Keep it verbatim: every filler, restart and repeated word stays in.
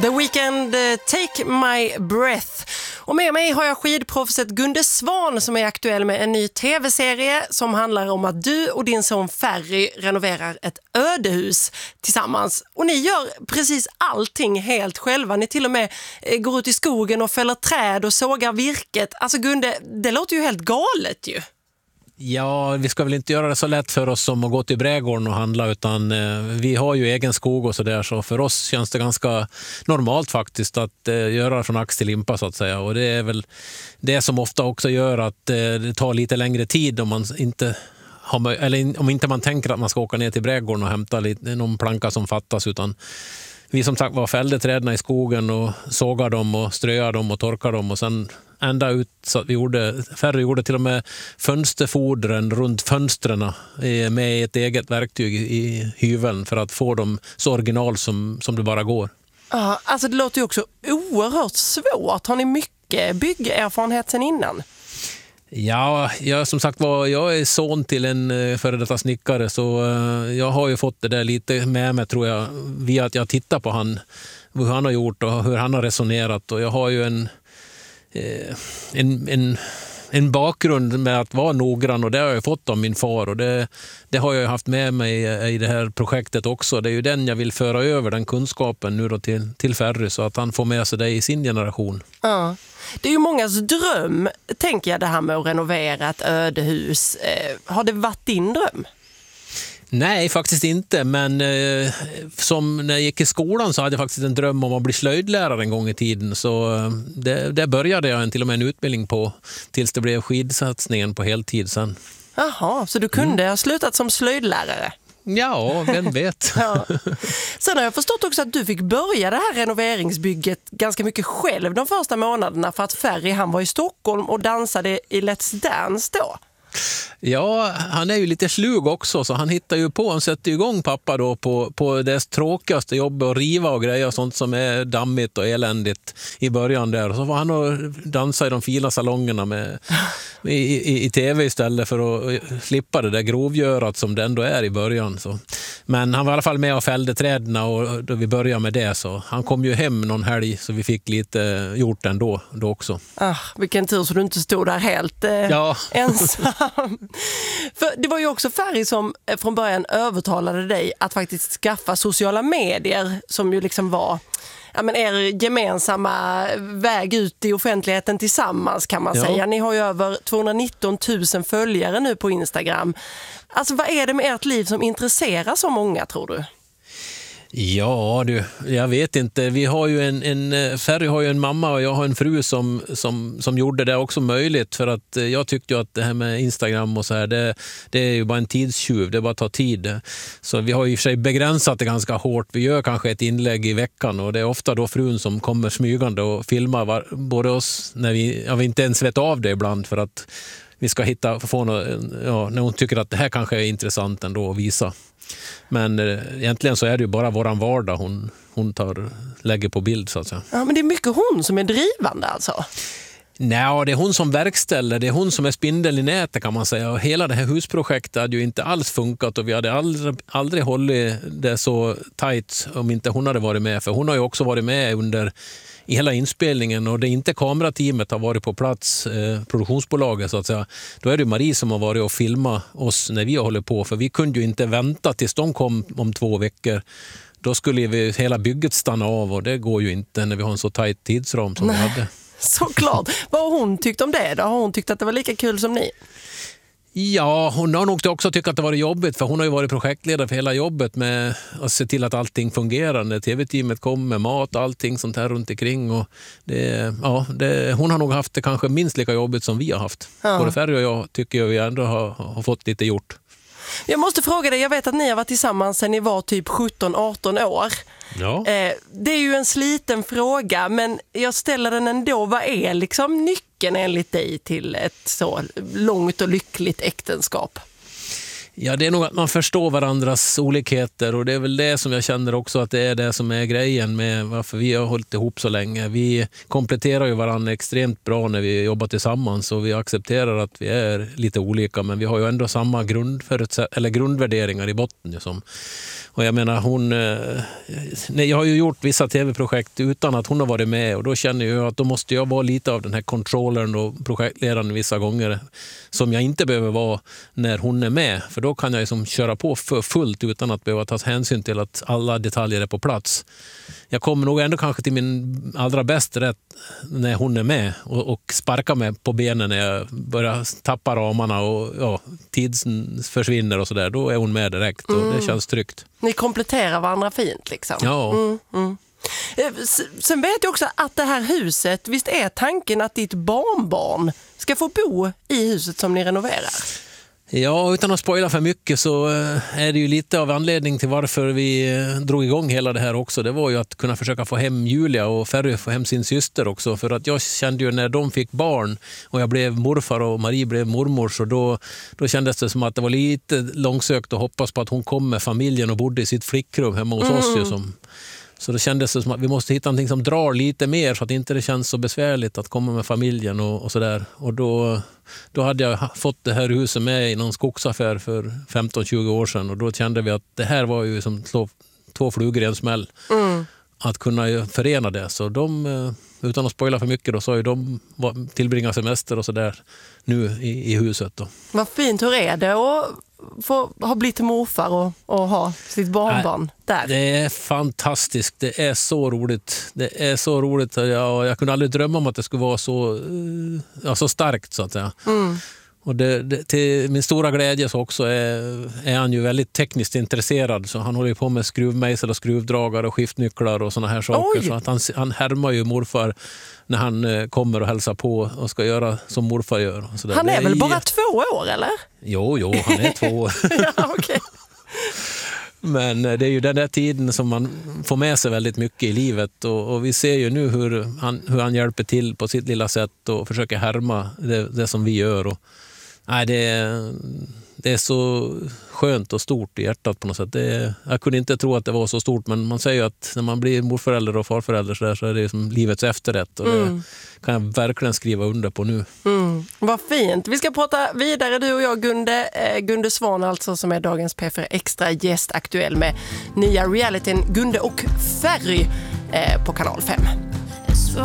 The Weeknd, Take My Breath. Och med mig har jag skidproffset Gunde Svan som är aktuell med en ny tv-serie som handlar om att du och din son Ferry renoverar ett ödehus tillsammans. Och ni gör precis allting helt själva. Ni till och med går ut i skogen och fäller träd och sågar virket. Alltså Gunde, det låter ju helt galet ju. Ja, vi ska väl inte göra det så lätt för oss som att gå till brädgården och handla, utan eh, vi har ju egen skog och så där, så för oss känns det ganska normalt faktiskt att eh, göra från ax till limpa så att säga, och det är väl det som ofta också gör att eh, det tar lite längre tid om man inte har, eller om inte man tänker att man ska åka ner till brädgården och hämta lite, någon planka som fattas, utan vi som sagt var fällde trädna i skogen och sågar dem och ströar dem och torkar dem, och sen ända ut så att vi gjorde, Ferry gjorde till och med fönsterfodren runt fönstren med ett eget verktyg i hyveln för att få dem så original som, som det bara går. Ja, alltså det låter ju också oerhört svårt. Har ni mycket byggerfarenhet sedan innan? Ja, jag, som sagt var, jag är son till en före detta snickare, så jag har ju fått det där lite med mig, tror jag, via att jag tittar på han, hur han har gjort och hur han har resonerat, och jag har ju en En, en, en bakgrund med att vara noggrann, och det har jag fått av min far, och det, det har jag haft med mig i det här projektet också. Det är ju den jag vill föra över, den kunskapen nu då till, till Ferry, så att han får med sig det i sin generation. Ja. Det är ju mångas dröm, tänker jag, det här med att renovera ett ödehus. Eh, har det varit din dröm? Nej, faktiskt inte, men eh, som när jag gick i skolan så hade jag faktiskt en dröm om att bli slöjdlärare en gång i tiden, så eh, det, det började jag en, till och med en utbildning på tills det blev skidsatsningen på heltid sen. Jaha, så du kunde mm. ha slutat som slöjdlärare? Ja, vem vet. Ja. Sen har jag förstått också att du fick börja det här renoveringsbygget ganska mycket själv de första månaderna, för att Ferry, han var i Stockholm och dansade i Let's Dance då. Ja, han är ju lite slug också, så han hittar ju på, han sätter igång pappa då på, på dess tråkigaste jobb, att riva och grejer och sånt som är dammigt och eländigt i början där. Så var han och dansa i de fina salongerna med, i, i, i tv istället för att slippa det där grovgörat som det ändå är i början. Så. Men han var i alla fall med och fällde trädna, och då vi började med det, så han kom ju hem någon helg så vi fick lite gjort ändå då också. Ah, vilken tur så du inte stod där helt eh, ja. ensam. För det var ju också Ferry som från början övertalade dig att faktiskt skaffa sociala medier, som ju liksom var, ja, men er gemensamma väg ut i offentligheten tillsammans, kan man ja. säga. Ni har ju över tvåhundranitton tusen följare nu på Instagram. Alltså vad är det med ert liv som intresserar så många, tror du? Ja, du, jag vet inte. Vi har ju en, en Ferry har ju en mamma och jag har en fru som, som, som gjorde det också möjligt, för att jag tyckte ju att det här med Instagram och så här, det, det är ju bara en tidstjuv, det bara tar tid. Så vi har ju i och för sig begränsat det ganska hårt. Vi gör kanske ett inlägg i veckan, och det är ofta då frun som kommer smygande och filmar var, både oss när vi, ja, vi inte ens vet av det ibland, för att vi ska hitta, få något, ja, när hon tycker att det här kanske är intressant ändå att visa. Men eh, egentligen så är det ju bara våran vardag hon, hon tar, lägger på bild så att säga. Ja, men det är mycket hon som är drivande alltså? Nej, det är hon som verkställer, det är hon som är spindeln i nätet, kan man säga. Och hela det här husprojektet hade ju inte alls funkat, och vi hade aldrig, aldrig hållit det så tajt om inte hon hade varit med. För hon har ju också varit med under i hela inspelningen, och det är inte kamerateamet har varit på plats, eh, produktionsbolaget så att säga. Då är det Marie som har varit och filmat oss när vi har hållit på, för vi kunde ju inte vänta tills de kom om två veckor. Då skulle vi hela bygget stanna av, och det går ju inte när vi har en så tajt tidsram som Nej, vi hade. Såklart. Vad har hon tyckt om det då? Har hon tyckt att det var lika kul som ni? Ja, hon har nog också tyckt att det var jobbigt, för hon har ju varit projektledare för hela jobbet med att se till att allting fungerar när tv-teamet kommer med mat och allting sånt här runt omkring. Och det, ja, det, hon har nog haft det kanske minst lika jobbigt som vi har haft. Ja. Både Ferry och jag tycker vi ändå har, har fått lite gjort. Jag måste fråga dig, jag vet att ni har varit tillsammans sedan ni var typ sjutton arton år. Ja. Eh, det är ju en sliten fråga, men jag ställer den ändå. Vad är liksom nyckeln enligt dig till ett så långt och lyckligt äktenskap? Ja, det är nog att man förstår varandras olikheter och det är väl det som jag känner också att det är det som är grejen med varför vi har hållit ihop så länge. Vi kompletterar ju varandra extremt bra när vi jobbar tillsammans och vi accepterar att vi är lite olika, men vi har ju ändå samma grundförutsätt- eller grundvärderingar i botten. Som. Och jag menar, hon, nej, jag har ju gjort vissa tv-projekt utan att hon har varit med och då känner jag att då måste jag vara lite av den här kontrollern och projektledaren vissa gånger som jag inte behöver vara när hon är med. För då kan jag liksom köra på för fullt utan att behöva ta hänsyn till att alla detaljer är på plats. Jag kommer nog ändå kanske till min allra bästa rätt när hon är med och, och sparkar mig på benen när jag börjar tappa ramarna och ja, tiden försvinner och sådär. Då är hon med direkt och mm. det känns tryggt. Ni kompletterar varandra fint liksom. Ja. Mm, mm. Sen vet jag också att det här huset, visst är tanken att ditt barnbarn ska få bo i huset som ni renoverar? Ja, utan att spoila för mycket så är det ju lite av anledning till varför vi drog igång hela det här också. Det var ju att kunna försöka få hem Julia och Ferry få hem sin syster också. För att jag kände ju när de fick barn och jag blev morfar och Marie blev mormor, så då, då kändes det som att det var lite långsökt att hoppas på att hon kom med familjen och bodde i sitt flickrum hemma hos mm. oss ju som... Så det kändes som att vi måste hitta någonting som drar lite mer så att inte det känns så besvärligt att komma med familjen och, och sådär. Och då, då hade jag fått det här huset med i någon skogsaffär för femton tjugo år sedan och då kände vi att det här var ju som två, två flugor i en smäll. Mm. Att kunna förena det. Så de, utan att spoila för mycket, då sa ju de tillbringa semester och sådär nu i, i huset då. Vad fint, hur är det att få ha blivit morfar och, och ha sitt barnbarn där? Det är fantastiskt, det är så roligt. Det är så roligt. Jag, jag kunde aldrig drömma om att det skulle vara så, ja, så starkt så att säga. Mm. Och det, det, till min stora glädje så också är, är han ju väldigt tekniskt intresserad. Så han håller på med skruvmejsel och skruvdragare och skiftnycklar och såna här saker. Oj. Så att han, han härmar ju morfar när han kommer och hälsar på och ska göra som morfar gör. Och så där. Han är, är väl bara två år, eller? Jo, jo, han är två år. Ja, okej. Men det är ju den där tiden som man får med sig väldigt mycket i livet och, och vi ser ju nu hur han, hur han hjälper till på sitt lilla sätt och försöker härma det, det som vi gör. Och, nej, det, är, det är så skönt och stort i hjärtat på något sätt. Det, jag kunde inte tro att det var så stort, men man säger ju att när man blir morförälder och farförälder så, där, så är det som livets efterrätt och mm. det kan jag verkligen skriva under på nu. Mm. Vad fint. Vi ska prata vidare, du och jag, Gunde. Eh, Gunde Svan alltså, som är dagens P fyra Extra gäst, aktuell med nya realityn Gunde och Ferry eh, på kanal fem.